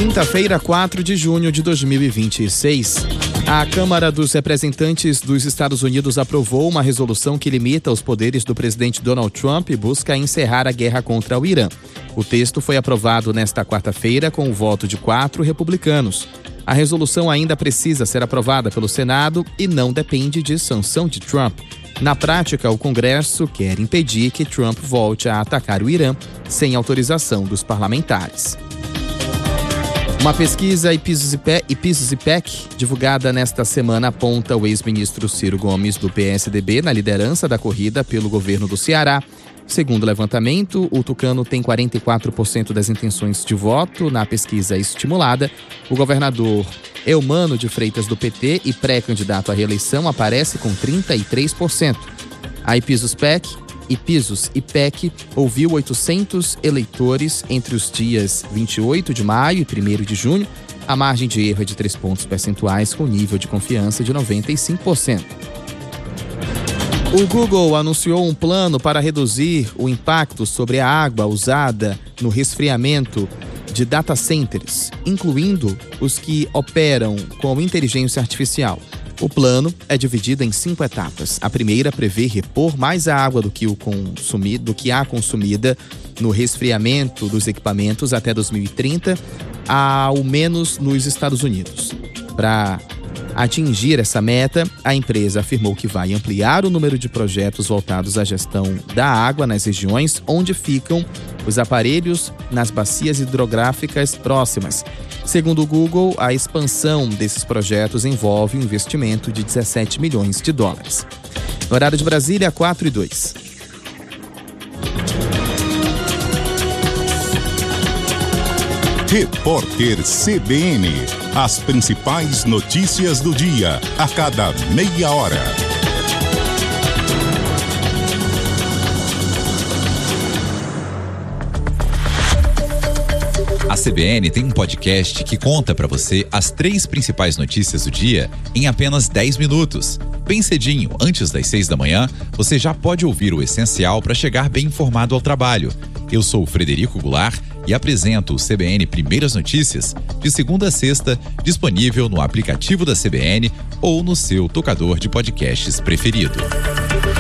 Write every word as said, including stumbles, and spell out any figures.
Quinta-feira, quatro de junho de dois mil e vinte e seis. A Câmara dos Representantes dos Estados Unidos aprovou uma resolução que limita os poderes do presidente Donald Trump e busca encerrar a guerra contra o Irã. O texto foi aprovado nesta quarta-feira com o voto de quatro republicanos. A resolução ainda precisa ser aprovada pelo Senado e não depende de sanção de Trump. Na prática, o Congresso quer impedir que Trump volte a atacar o Irã sem autorização dos parlamentares. Uma pesquisa Ipsos e P E C, divulgada nesta semana, aponta o ex-ministro Ciro Gomes, do P S D B, na liderança da corrida pelo governo do Ceará. Segundo o levantamento, o tucano tem quarenta e quatro por cento das intenções de voto na pesquisa estimulada. O governador Eumano de Freitas, do P T e pré-candidato à reeleição, aparece com trinta e três por cento. A Ipsos P E C Ipsos e P E C ouviu oitocentos eleitores entre os dias vinte e oito de maio e primeiro de junho. A margem de erro é de três pontos percentuais, com nível de confiança de noventa e cinco por cento. O Google anunciou um plano para reduzir o impacto sobre a água usada no resfriamento de data centers, incluindo os que operam com inteligência artificial. O plano é dividido em cinco etapas. A primeira prevê repor mais a água do que, o consumido, do que a consumida no resfriamento dos equipamentos até dois mil e trinta, ao menos nos Estados Unidos. Para atingir essa meta, a empresa afirmou que vai ampliar o número de projetos voltados à gestão da água nas regiões onde ficam os aparelhos nas bacias hidrográficas próximas. Segundo o Google, a expansão desses projetos envolve um investimento de dezessete milhões de dólares. No horário de Brasília, quatro e dois. Repórter C B N. As principais notícias do dia, a cada meia hora. A C B N tem um podcast que conta para você as três principais notícias do dia em apenas dez minutos. Bem cedinho, antes das seis da manhã, você já pode ouvir o essencial para chegar bem informado ao trabalho. Eu sou o Frederico Goulart e apresento o C B N Primeiras Notícias de segunda a sexta, disponível no aplicativo da C B N ou no seu tocador de podcasts preferido.